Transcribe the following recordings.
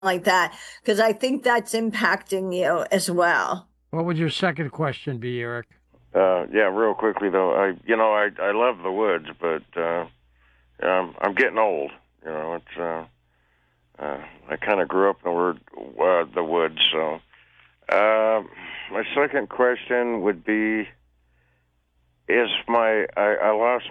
like that, because I think that's impacting you as well. What would your second question be, Eric? Yeah, real quickly though, I love the woods, but I'm getting old. I kind of grew up in the woods. So, my second question would be: I lost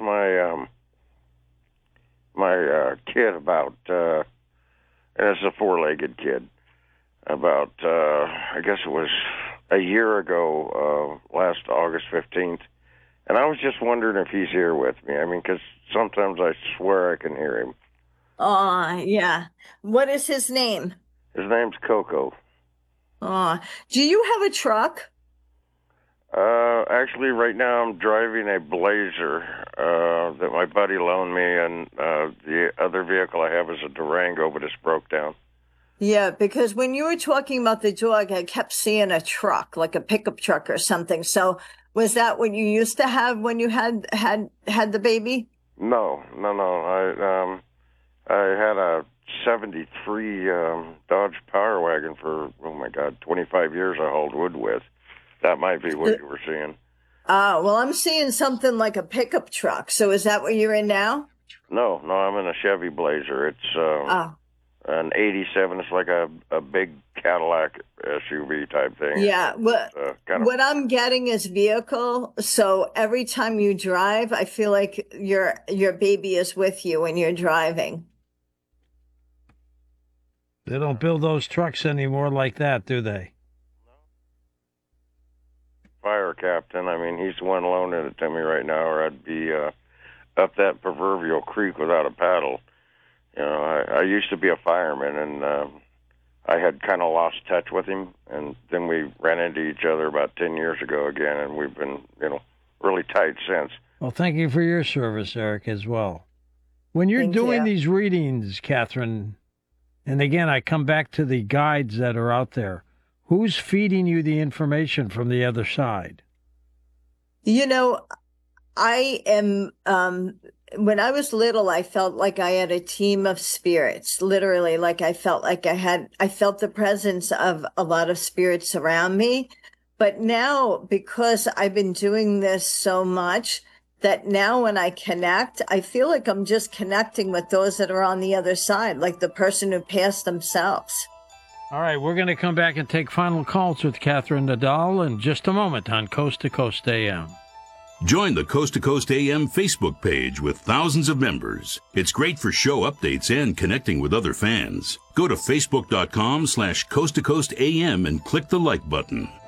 my kid about, and it's a four-legged kid. About I guess it was a year ago, last August 15th, and I was just wondering if he's here with me. I mean, because sometimes I swear I can hear him. Oh, yeah. What is his name? His name's Coco. Oh, do you have a truck? Actually, right now I'm driving a Blazer that my buddy loaned me, and the other vehicle I have is a Durango, but it's broke down. Yeah, because when you were talking about the dog, I kept seeing a truck, like a pickup truck or something. So was that what you used to have when you had the baby? No, no, no. I had a '73 Dodge Power Wagon for, oh my God, 25 years. I hauled wood with. That might be what you were seeing. Well, I'm seeing something like a pickup truck. So is that what you're in now? No, no, I'm in a Chevy Blazer. It's Oh, an '87. It's like a big Cadillac SUV type thing. yeah. Kind of. What I'm getting is vehicle. So every time you drive, I feel like your baby is with you when you're driving. They don't build those trucks anymore like that, do they? Fire captain. I mean, he's the one loaning it to me right now, or I'd be up that proverbial creek without a paddle. I used to be a fireman, and I had kind of lost touch with him, and then we ran into each other about 10 years ago again, and we've been, really tight since. Well, thank you for your service, Eric, as well. When you're Thank doing you. these readings, Catherine, and again, I come back to the guides that are out there, who's feeding you the information from the other side? You know, I am, when I was little, I felt like I had a team of spirits, literally, like I felt like I felt the presence of a lot of spirits around me. But now, because I've been doing this so much, that now when I connect, I feel like I'm just connecting with those that are on the other side, like the person who passed themselves. All right, we're going to come back and take final calls with Catherine Nadal in just a moment on Coast to Coast AM. Join the Coast to Coast AM Facebook page with thousands of members. It's great for show updates and connecting with other fans. Go to facebook.com/Coast to Coast AM and click the like button.